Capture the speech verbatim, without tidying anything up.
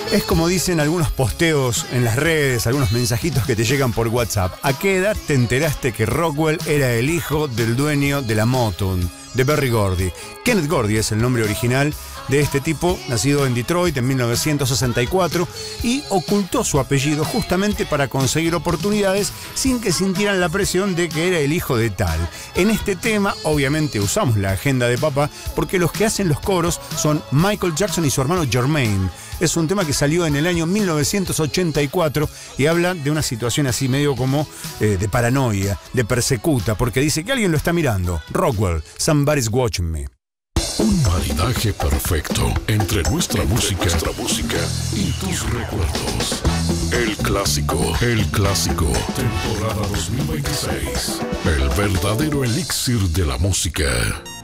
Es como dicen algunos posteos en las redes, algunos mensajitos que te llegan por WhatsApp. ¿A qué edad te enteraste que Rockwell era el hijo del dueño de la Motown, de Berry Gordy? Kenneth Gordy es el nombre original de este tipo, nacido en Detroit en mil novecientos sesenta y cuatro, y ocultó su apellido justamente para conseguir oportunidades sin que sintieran la presión de que era el hijo de tal. En este tema, obviamente, usamos la agenda de papá porque los que hacen los coros son Michael Jackson y su hermano Jermaine. Es un tema que salió en el año mil novecientos ochenta y cuatro y habla de una situación así medio como eh, de paranoia, de persecuta, porque dice que alguien lo está mirando. Rockwell, Somebody's Watching Me. Un maridaje perfecto entre nuestra música, nuestra música y tus recuerdos. El clásico, el clásico, temporada dos mil veintiséis. El verdadero elixir de la música.